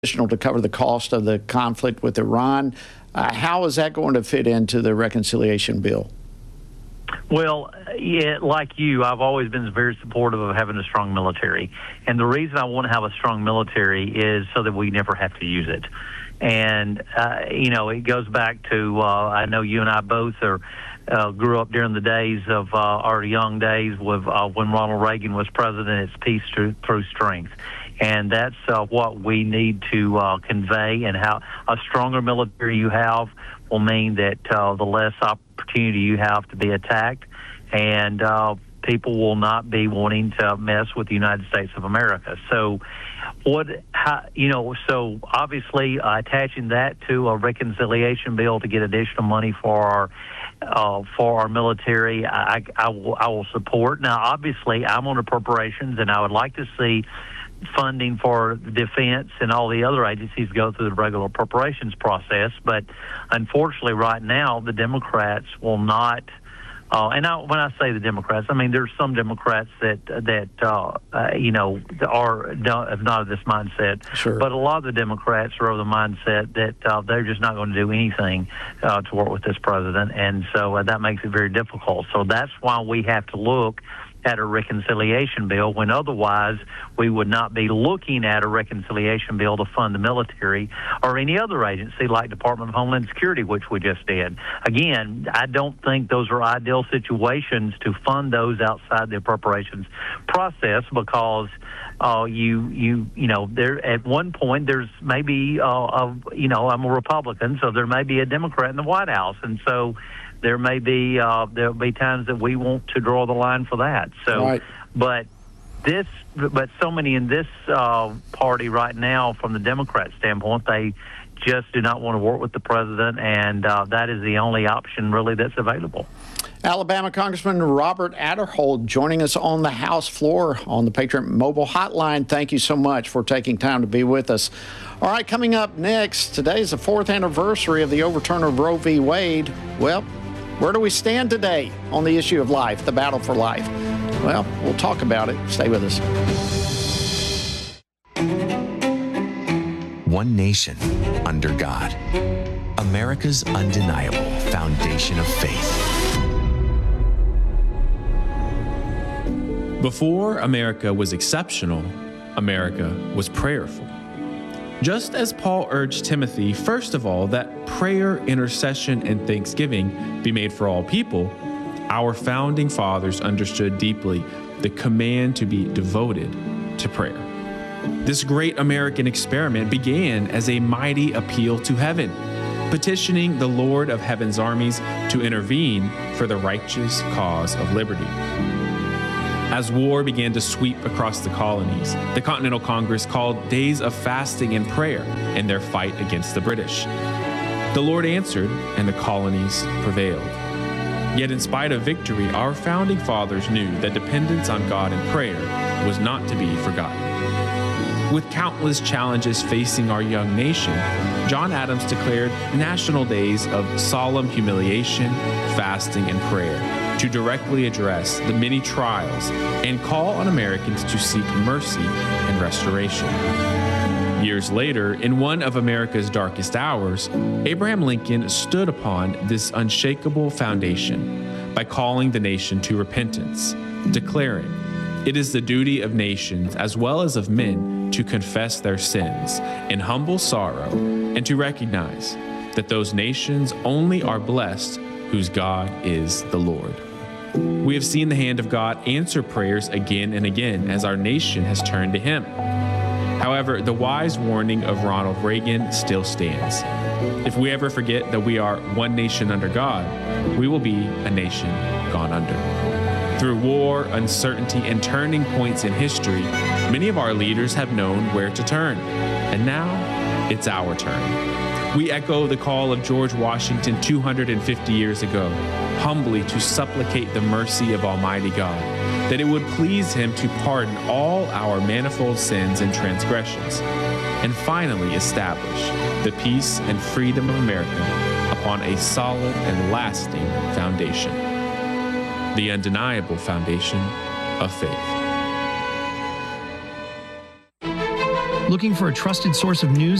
additional to cover the cost of the conflict with Iran. How is that going to fit into the reconciliation bill? Well, yeah, like you, I've always been very supportive of having a strong military. And the reason I want to have a strong military is so that we never have to use it. And, it goes back to, I know you and I both grew up during the days of our young days with when Ronald Reagan was president. It's peace through strength. And that's what we need to convey, and how a stronger military you have will mean that the less opportunity you have to be attacked, and people will not be wanting to mess with the United States of America. So so obviously attaching that to a reconciliation bill to get additional money for our military, I will support. Now, obviously, I'm on appropriations, and I would like to see funding for defense and all the other agencies go through the regular appropriations process. But unfortunately, right now, the Democrats will not. When I say the Democrats, I mean there's some Democrats that have not of this mindset. Sure. But a lot of the Democrats are of the mindset that they're just not going to do anything to work with this president, and so that makes it very difficult. So that's why we have to look at a reconciliation bill, when otherwise we would not be looking at a reconciliation bill to fund the military or any other agency like Department of Homeland Security, which we just did. Again, I don't think those are ideal situations to fund those outside the appropriations process, because there at one point there's maybe I'm a Republican, so there may be a Democrat in the White House, and so there'll be times that we want to draw the line for that. So, right. but so many in this party right now, from the Democrat standpoint, they just do not want to work with the president, and that is the only option really that's available. Alabama Congressman Robert Aderholt joining us on the House floor on the Patriot Mobile Hotline. Thank you so much for taking time to be with us. All right, coming up next, today is the 4th anniversary of the overturn of Roe v. Wade. Well, where do we stand today on the issue of life, the battle for life? Well, we'll talk about it. Stay with us. One nation under God. America's undeniable foundation of faith. Before America was exceptional, America was prayerful. Just as Paul urged Timothy, first of all, that prayer, intercession, and thanksgiving be made for all people, our founding fathers understood deeply the command to be devoted to prayer. This great American experiment began as a mighty appeal to heaven, petitioning the Lord of heaven's armies to intervene for the righteous cause of liberty. As war began to sweep across the colonies, the Continental Congress called days of fasting and prayer in their fight against the British. The Lord answered, and the colonies prevailed. Yet in spite of victory, our founding fathers knew that dependence on God and prayer was not to be forgotten. With countless challenges facing our young nation, John Adams declared national days of solemn humiliation, fasting, and prayer to directly address the many trials and call on Americans to seek mercy and restoration. Years later, in one of America's darkest hours, Abraham Lincoln stood upon this unshakable foundation by calling the nation to repentance, declaring, "It is the duty of nations as well as of men to confess their sins in humble sorrow and to recognize that those nations only are blessed whose God is the Lord." We have seen the hand of God answer prayers again and again as our nation has turned to Him. However, the wise warning of Ronald Reagan still stands. If we ever forget that we are one nation under God, we will be a nation gone under. Through war, uncertainty, and turning points in history, many of our leaders have known where to turn. And now, it's our turn. We echo the call of George Washington 250 years ago, humbly to supplicate the mercy of Almighty God, that it would please Him to pardon all our manifold sins and transgressions, and finally establish the peace and freedom of America upon a solid and lasting foundation, the undeniable foundation of faith. Looking for a trusted source of news